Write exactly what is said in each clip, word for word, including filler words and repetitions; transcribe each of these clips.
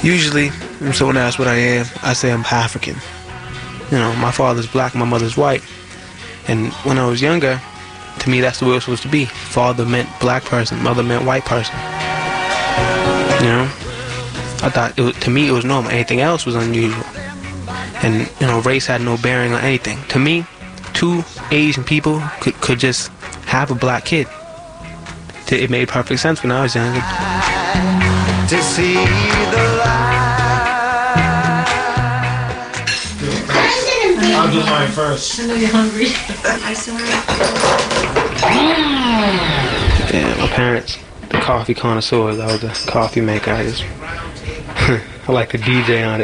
Usually, when someone asks what I am, I say I'm African. You know, my father's black, my mother's white. And when I was younger, to me, that's the way it was supposed to be. Father meant black person, mother meant white person. You know? I thought, it was, to me, it was normal. Anything else was unusual. And, you know, race had no bearing on anything. To me, two Asian people could, could just have a black kid. It made perfect sense when I was younger. To see the I'll do mine first. I know you're hungry. Yeah, my parents, the coffee connoisseurs. I was a coffee maker. I just, I like to D J on it.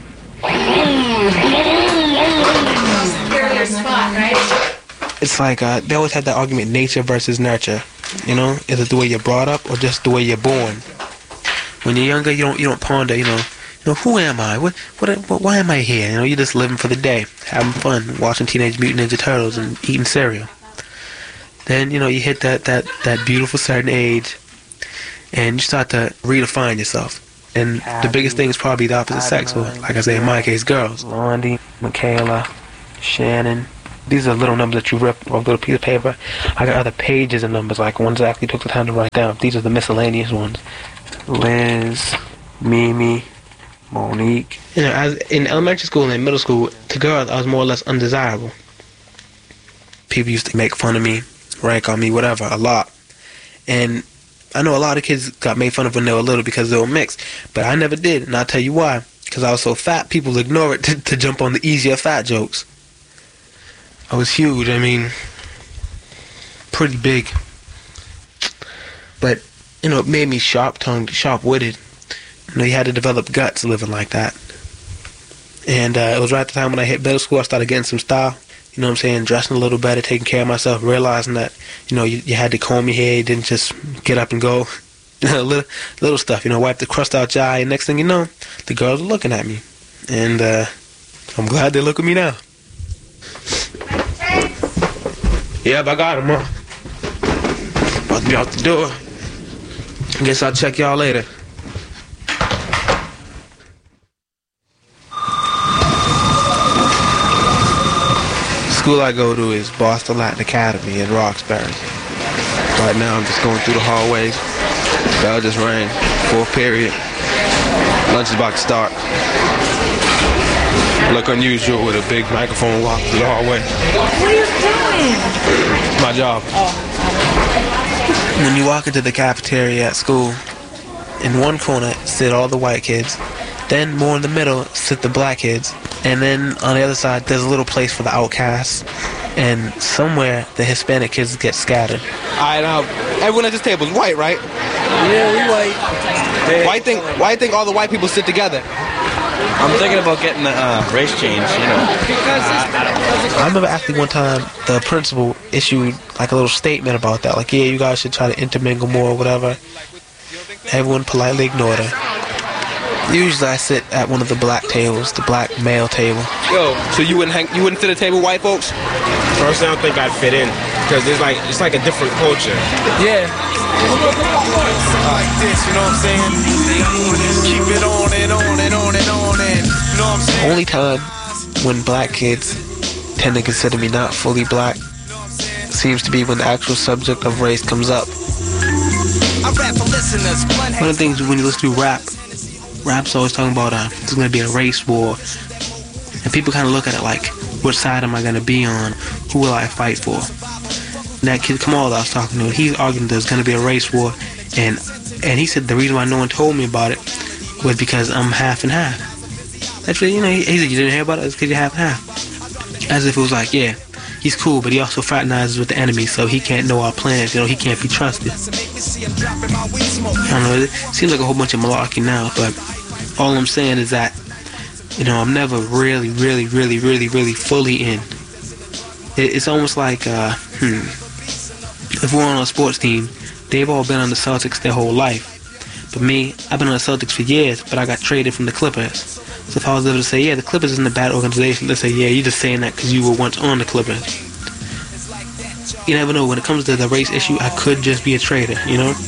Spot, right? It's like uh, they always had that argument: nature versus nurture. You know, is it the way you're brought up or just the way you're born? When you're younger, you don't you don't ponder. You know. You know, who am I? What, what, what, why am I here? You know, you're just living for the day, having fun, watching Teenage Mutant Ninja Turtles and eating cereal. Then, you know, you hit that, that, that beautiful certain age, and you start to redefine yourself. And the biggest thing is probably the opposite sex, or like I say, in my case, girls. Blondie, Michaela, Shannon. These are little numbers that you rip off a little piece of paper. I got other pages of numbers, like ones I actually took the time to write down. These are the miscellaneous ones. Liz, Mimi, Monique. You know, as in elementary school and in middle school, to girls, I was more or less undesirable. People used to make fun of me, rank on me, whatever, a lot. And I know a lot of kids got made fun of when they were little because they were mixed, but I never did, and I'll tell you why. Because I was so fat, people ignore it to, to jump on the easier fat jokes. I was huge, I mean, pretty big. But, you know, it made me sharp-tongued, sharp-witted. You know, you had to develop guts living like that. And uh, it was right at the time when I hit middle school, I started getting some style. You know what I'm saying? Dressing a little better, taking care of myself, realizing that, you know, you, you had to comb your hair, you didn't just get up and go. little, little stuff, you know, wipe the crust out your eye, and next thing you know, the girls are looking at me. And uh, I'm glad they look at me now. Yep, I got him, huh? About to be out the door. I guess I'll check y'all later. School I go to is Boston Latin Academy in Roxbury. Right now I'm just going through the hallways. Bell just rang. Fourth period. Lunch is about to start. Look unusual with a big microphone walk through the hallway. What are you doing? My job. When you walk into the cafeteria at school, in one corner sit all the white kids. Then more in the middle sit the black kids. And then on the other side, there's a little place for the outcasts. And somewhere, the Hispanic kids get scattered. Alright, now, everyone at this table is white, right? Yeah, we white. Why you think, why you think all the white people sit together? I'm thinking about getting a uh, race change, you know. I remember actually one time, the principal issued like a little statement about that. Like, yeah, you guys should try to intermingle more or whatever. Everyone politely ignored her. Usually I sit at one of the black tables, the black male table. Yo, so you wouldn't hang, you wouldn't sit at a table with white folks? Personally, I don't think I'd fit in because it's like it's like a different culture. Yeah. Like this, you know what I'm saying? Keep it on and on and on and on and you know what I'm saying? Only time when black kids tend to consider me not fully black seems to be when the actual subject of race comes up. One of the things when you listen to rap, rap's always talking about uh, there's going to be a race war. And people kind of look at it like, which side am I going to be on? Who will I fight for? And that kid Kamal that I was talking to, he's arguing there's going to be a race war. And and he said the reason why no one told me about it was because I'm half and half. Actually, you know, he, he said you didn't hear about it, it's because you're half and half. As if it was like, yeah, he's cool, but he also fraternizes with the enemy, so he can't know our plans, you know, he can't be trusted. I don't know, it seems like a whole bunch of malarkey now, but all I'm saying is that, you know, I'm never really, really, really, really, really fully in. It, it's almost like, uh, hmm, if we're on a sports team, they've all been on the Celtics their whole life. But me, I've been on the Celtics for years, but I got traded from the Clippers. So if I was able to say, yeah, the Clippers isn't a bad organization, let's say, yeah, you're just saying that because you were once on the Clippers. You never know. When it comes to the race issue, I could just be a traitor, you know?